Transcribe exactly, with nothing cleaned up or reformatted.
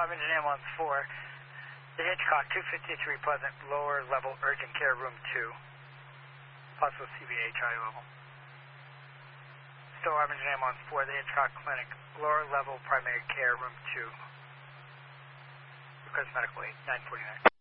Armington Ambulance four, the Hitchcock two fifty-three Pleasant, lower level urgent care room two, possible C V H high level. Stowe Armington Ambulance four, the Hitchcock Clinic, lower level primary care room two. Request medical aid, nine forty-nine.